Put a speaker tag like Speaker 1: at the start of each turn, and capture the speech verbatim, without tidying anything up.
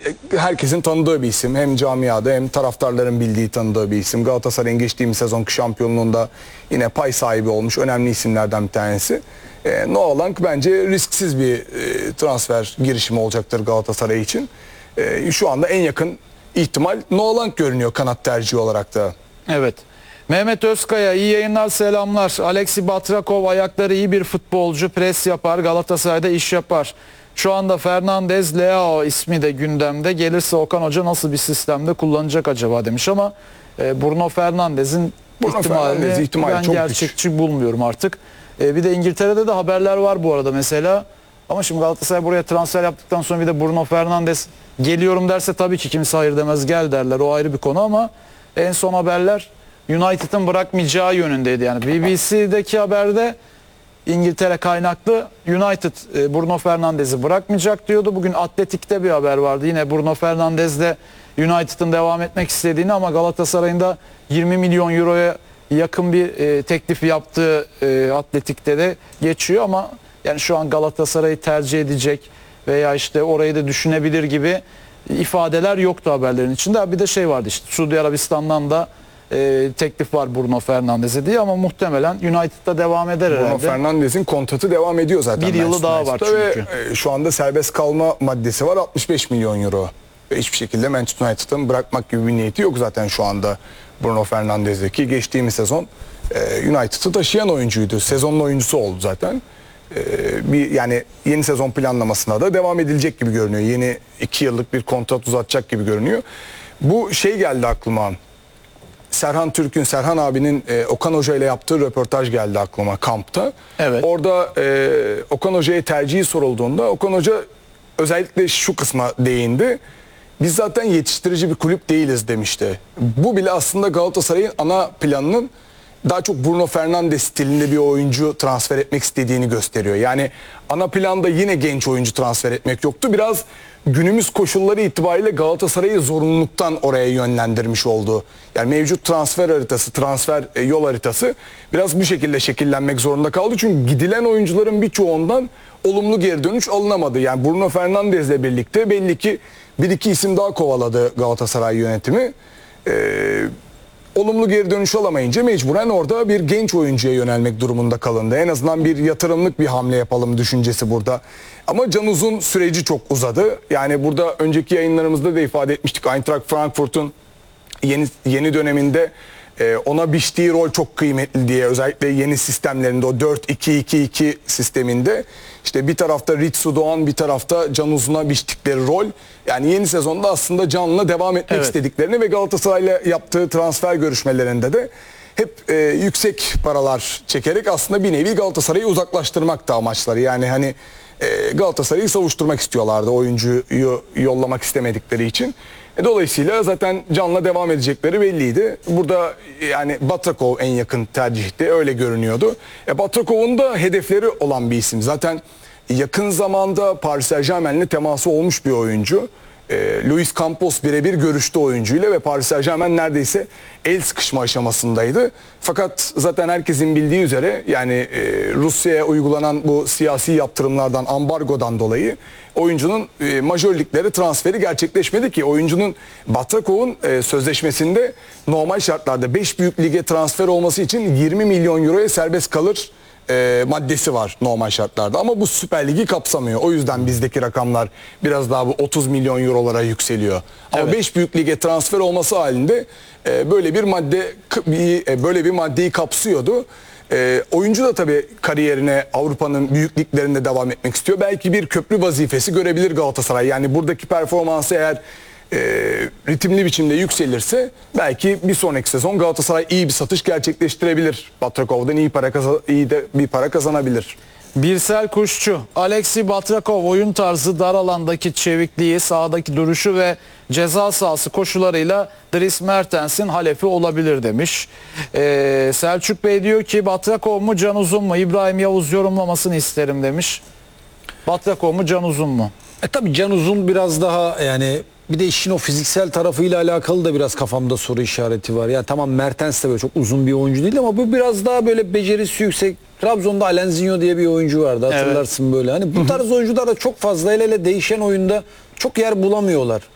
Speaker 1: herkesin tanıdığı bir isim. Hem camiada hem taraftarların bildiği, tanıdığı bir isim. Galatasaray'ın geçtiğimiz sezonki şampiyonluğunda yine pay sahibi olmuş önemli isimlerden bir tanesi. E, Noah Lang bence risksiz bir e, transfer girişimi olacaktır Galatasaray için. E, şu anda en yakın ihtimal Noah Lang görünüyor kanat tercihi olarak da.
Speaker 2: Evet. Mehmet Özkaya iyi yayınlar, selamlar. Alexi Batrakov ayakları iyi bir futbolcu, pres yapar, Galatasaray'da iş yapar. Şu anda Fernandez Leao ismi de gündemde. Gelirse Okan Hoca nasıl bir sistemde kullanacak acaba demiş ama e, Bruno Fernandes'in
Speaker 1: Bruno
Speaker 2: ihtimalini
Speaker 1: Fernandes ihtimali
Speaker 2: ben
Speaker 1: çok
Speaker 2: gerçekçi güç. bulmuyorum artık. E, bir de İngiltere'de de haberler var bu arada mesela. Ama şimdi Galatasaray buraya transfer yaptıktan sonra bir de Bruno Fernandes geliyorum derse tabii ki kimse hayır demez, gel derler, o ayrı bir konu ama en son haberler United'ın bırakmayacağı yönündeydi. Yani B B C'deki haberde İngiltere kaynaklı United e, Bruno Fernandes'i bırakmayacak diyordu. Bugün Atletik'te bir haber vardı. Yine Bruno Fernandes de United'ın devam etmek istediğini ama Galatasaray'ın da yirmi milyon euroya yakın bir e, teklif yaptığı e, Atletik'te de geçiyor ama yani şu an Galatasaray'ı tercih edecek veya işte orayı da düşünebilir gibi ifadeler yoktu haberlerin içinde. Bir de şey vardı işte Suudi Arabistan'dan da e, teklif var Bruno Fernandes'e diye ama muhtemelen United'da devam eder
Speaker 1: Bruno
Speaker 2: herhalde.
Speaker 1: Fernandes'in kontratı devam ediyor zaten.
Speaker 2: Bir yılı daha var çünkü.
Speaker 1: Ve şu anda serbest kalma maddesi var altmış beş milyon euro. Ve hiçbir şekilde Manchester United'ın bırakmak gibi bir niyeti yok zaten şu anda Bruno Fernandes'deki. Geçtiğimiz sezon United'ı taşıyan oyuncuydu. Sezonun oyuncusu oldu zaten. Bir yani yeni sezon planlamasına da devam edilecek gibi görünüyor. Yeni iki yıllık bir kontrat uzatacak gibi görünüyor. Bu şey geldi aklıma. Serhan Türk'ün, Serhan abinin e, Okan Hoca ile yaptığı röportaj geldi aklıma kampta.
Speaker 2: Evet.
Speaker 1: Orada e, Okan Hoca'ya tercihi sorulduğunda Okan Hoca özellikle şu kısma değindi. Biz zaten yetiştirici bir kulüp değiliz demişti. Bu bile aslında Galatasaray'ın ana planının daha çok Bruno Fernandes stilinde bir oyuncu transfer etmek istediğini gösteriyor. Yani ana planda yine genç oyuncu transfer etmek yoktu. Biraz günümüz koşulları itibariyle Galatasaray'ı zorunluluktan oraya yönlendirmiş oldu. Yani mevcut transfer haritası, transfer yol haritası biraz bu şekilde şekillenmek zorunda kaldı. Çünkü gidilen oyuncuların birçoğundan olumlu geri dönüş alınamadı. Yani Bruno Fernandes'le birlikte belli ki bir iki isim daha kovaladı Galatasaray yönetimi. Ee, olumlu geri dönüş alamayınca mecburen orada bir genç oyuncuya yönelmek durumunda kalındı. En azından bir yatırımlık bir hamle yapalım düşüncesi burada. Ama Can Uzun süreci çok uzadı. Yani burada önceki yayınlarımızda da ifade etmiştik. Eintracht Frankfurt'un yeni yeni döneminde e, ona biçtiği rol çok kıymetli diye, özellikle yeni sistemlerinde o dört iki iki iki sisteminde işte bir tarafta Ritsu Doğan, bir tarafta Can Uzun'a biçtikleri rol. Yani yeni sezonda aslında Can'la devam etmek
Speaker 2: Evet.
Speaker 1: istediklerini ve Galatasaray'la yaptığı transfer görüşmelerinde de hep e, yüksek paralar çekerek aslında bir nevi Galatasaray'ı uzaklaştırmak da amaçları. Yani hani e, Galatasaray'ı savuşturmak istiyorlardı oyuncuyu yollamak istemedikleri için. E, dolayısıyla zaten Can'la devam edecekleri belliydi. Burada yani Batrakov en yakın tercihti, öyle görünüyordu. E, Batrakov'un da hedefleri olan bir isim. Zaten yakın zamanda Paris Saint-Germain'le teması olmuş bir oyuncu. E, Luis Campos birebir görüştü oyuncuyla ve Paris Saint-Germain neredeyse el sıkışma aşamasındaydı. Fakat zaten herkesin bildiği üzere yani e, Rusya'ya uygulanan bu siyasi yaptırımlardan, ambargodan dolayı oyuncunun e, majör liglere transferi gerçekleşmedi ki oyuncunun Batrakov'un e, sözleşmesinde normal şartlarda beş büyük lige transfer olması için yirmi milyon euroya serbest kalır E, maddesi var normal şartlarda ama bu Süper Lig'i kapsamıyor. O yüzden bizdeki rakamlar biraz daha bu otuz milyon eurolara yükseliyor. Ama
Speaker 2: Evet.
Speaker 1: beş büyük lige transfer olması halinde e, böyle bir madde bir, e, böyle bir maddeyi kapsıyordu. E, oyuncu da tabii kariyerine Avrupa'nın büyük liglerinde devam etmek istiyor. Belki bir köprü vazifesi görebilir Galatasaray. Yani buradaki performansı eğer E, ritimli biçimde yükselirse belki bir sonraki sezon Galatasaray iyi bir satış gerçekleştirebilir. Batrakov'dan iyi para kazan iyi de bir para kazanabilir.
Speaker 2: Birsel Kuşçu, Alexi Batrakov oyun tarzı, dar alandaki çevikliği, sahadaki duruşu ve ceza sahası koşularıyla Dries Mertens'in halefi olabilir demiş. Ee, Selçuk Bey diyor ki Batrakov mu Can Uzun mu? İbrahim Yavuz yorumlamasını isterim demiş. Batrakov mu Can Uzun mu?
Speaker 3: E tabii Can Uzun biraz daha yani bir de işin o fiziksel tarafıyla alakalı da biraz kafamda soru işareti var. Ya tamam Mertens de böyle çok uzun bir oyuncu değil ama bu biraz daha böyle becerisi yüksek. Trabzon'da Alenzinho diye bir oyuncu vardı, hatırlarsın, evet. Böyle. Hani bu tarz oyuncular da çok fazla el ele değişen oyunda çok yer bulamıyorlar.